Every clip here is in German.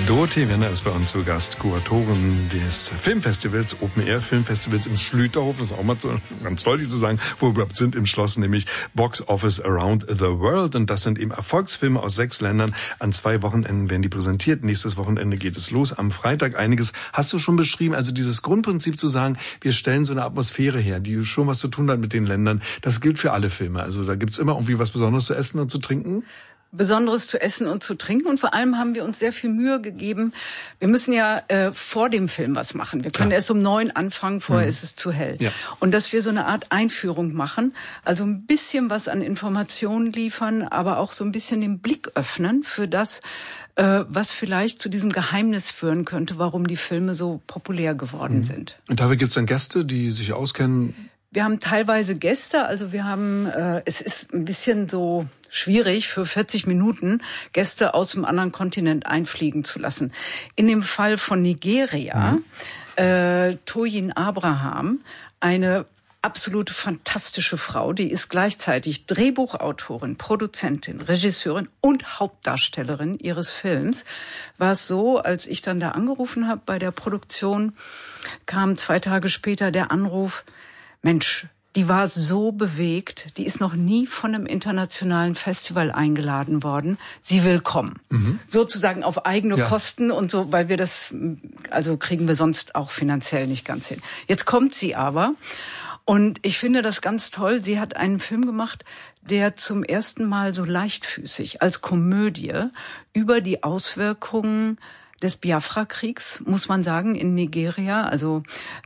Dorothee Wenner ist bei uns zu Gast, Kuratorin des Filmfestivals, Open-Air-Filmfestivals im Schlüterhof. Das ist auch mal so ganz toll, die zu sagen, wo wir überhaupt sind im Schloss, nämlich Box Office Around the World. Und das sind eben Erfolgsfilme aus 6 Ländern. An 2 Wochenenden werden die präsentiert. Nächstes Wochenende geht es los. Am Freitag einiges hast du schon beschrieben. Also dieses Grundprinzip zu sagen, wir stellen so eine Atmosphäre her, die schon was zu tun hat mit den Ländern. Das gilt für alle Filme. Also da gibt's immer irgendwie was Besonderes zu essen und zu trinken. Besonderes zu essen und zu trinken. Und vor allem haben wir uns sehr viel Mühe gegeben. Wir müssen ja vor dem Film was machen. Wir können erst um 9 anfangen, vorher ist es zu hell. Ja. Und dass wir so eine Art Einführung machen, also ein bisschen was an Informationen liefern, aber auch so ein bisschen den Blick öffnen für das, was vielleicht zu diesem Geheimnis führen könnte, warum die Filme so populär geworden sind. Und dafür gibt es dann Gäste, die sich auskennen? Wir haben teilweise Gäste, also wir haben, es ist ein bisschen so schwierig für 40 Minuten Gäste aus einem anderen Kontinent einfliegen zu lassen. In dem Fall von Nigeria, Toyin Abraham, eine absolute fantastische Frau, die ist gleichzeitig Drehbuchautorin, Produzentin, Regisseurin und Hauptdarstellerin ihres Films. War es so, als ich dann da angerufen habe bei der Produktion, kam 2 Tage später der Anruf: Mensch, die war so bewegt, die ist noch nie von einem internationalen Festival eingeladen worden. Sie will kommen. Sozusagen auf eigene Kosten und so, weil wir das, also kriegen wir sonst auch finanziell nicht ganz hin. Jetzt kommt sie aber und ich finde das ganz toll. Sie hat einen Film gemacht, der zum ersten Mal so leichtfüßig als Komödie über die Auswirkungen des Biafra-Kriegs, muss man sagen, in Nigeria. Also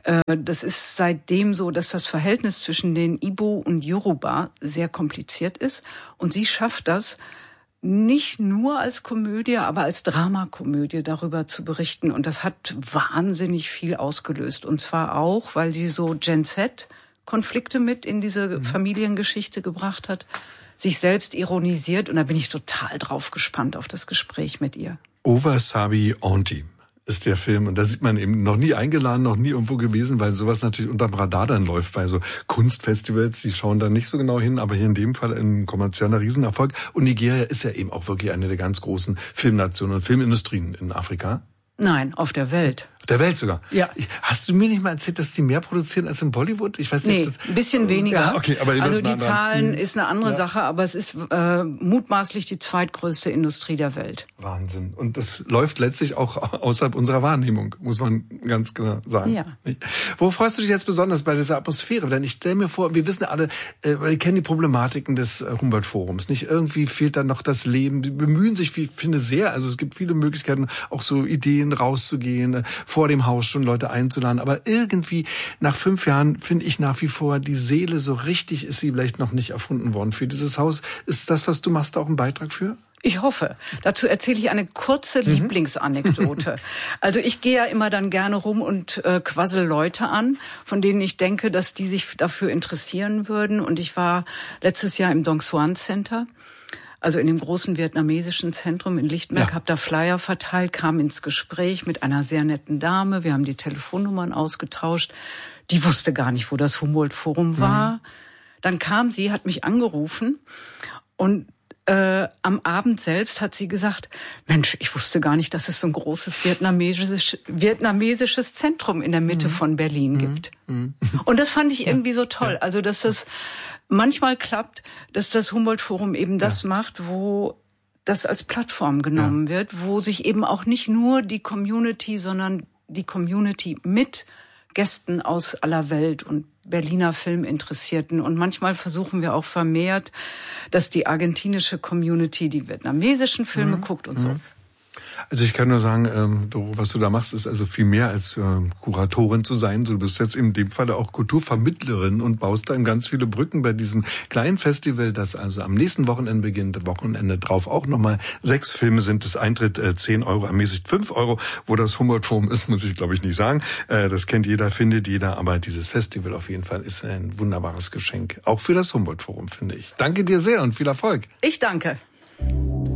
das ist seitdem so, dass das Verhältnis zwischen den Igbo und Yoruba sehr kompliziert ist. Und sie schafft das, nicht nur als Komödie, aber als Dramakomödie darüber zu berichten. Und das hat wahnsinnig viel ausgelöst. Und zwar auch, weil sie so Gen-Z-Konflikte mit in diese Familiengeschichte gebracht hat, sich selbst ironisiert. Und da bin ich total drauf gespannt auf das Gespräch mit ihr. Over Sabi Auntie ist der Film. Und da sieht man eben noch nie eingeladen, noch nie irgendwo gewesen, weil sowas natürlich unterm Radar dann läuft bei so Kunstfestivals. Die schauen da nicht so genau hin, aber hier in dem Fall ein kommerzieller Riesenerfolg. Und Nigeria ist ja eben auch wirklich eine der ganz großen Filmnationen und Filmindustrien in Afrika. Nein, auf der Welt. Auf der Welt sogar? Ja. Hast du mir nicht mal erzählt, dass die mehr produzieren als in Bollywood? Ich weiß nicht. Nee, ein bisschen weniger. Ja, okay, aber also die Zahlen ist eine andere Sache, aber es ist mutmaßlich die zweitgrößte Industrie der Welt. Wahnsinn. Und das läuft letztlich auch außerhalb unserer Wahrnehmung, muss man ganz genau sagen. Ja. Wo freust du dich jetzt besonders bei dieser Atmosphäre? Denn ich stelle mir vor, wir wissen alle, wir kennen die Problematiken des Humboldt-Forums. Nicht irgendwie fehlt da noch das Leben. Die bemühen sich, ich finde, sehr. Also es gibt viele Möglichkeiten, auch so Ideen rauszugehen, vor dem Haus schon Leute einzuladen. Aber irgendwie nach 5 Jahren finde ich nach wie vor, die Seele so richtig ist sie vielleicht noch nicht erfunden worden für dieses Haus. Ist das, was du machst, auch ein Beitrag für? Ich hoffe. Dazu erzähle ich eine kurze Lieblingsanekdote. Also ich gehe ja immer dann gerne rum und quassel Leute an, von denen ich denke, dass die sich dafür interessieren würden. Und ich war letztes Jahr im Dong Xuan Center, also in dem großen vietnamesischen Zentrum in Lichtenberg, habe da Flyer verteilt, kam ins Gespräch mit einer sehr netten Dame. Wir haben die Telefonnummern ausgetauscht. Die wusste gar nicht, wo das Humboldt-Forum war. Dann kam sie, hat mich angerufen und am Abend selbst hat sie gesagt, Mensch, ich wusste gar nicht, dass es so ein großes vietnamesisches Zentrum in der Mitte von Berlin gibt. Und das fand ich irgendwie so toll. Also, dass das manchmal klappt, dass das Humboldt-Forum eben das macht, wo das als Plattform genommen wird, wo sich eben auch nicht nur die Community, sondern die Community mit Gästen aus aller Welt und Berliner Filminteressierten. Und manchmal versuchen wir auch vermehrt, dass die argentinische Community die vietnamesischen Filme guckt und so. Also ich kann nur sagen, Doro, was du da machst, ist also viel mehr als Kuratorin zu sein. Du bist jetzt in dem Fall auch Kulturvermittlerin und baust da ganz viele Brücken bei diesem kleinen Festival, das also am nächsten Wochenende beginnt. Wochenende drauf auch nochmal 6 Filme sind es. Eintritt 10 Euro, ermäßigt 5 Euro. Wo das Humboldt-Forum ist, muss ich glaube ich nicht sagen. Das kennt jeder, findet jeder. Aber dieses Festival auf jeden Fall ist ein wunderbares Geschenk. Auch für das Humboldt-Forum, finde ich. Danke dir sehr und viel Erfolg. Ich danke.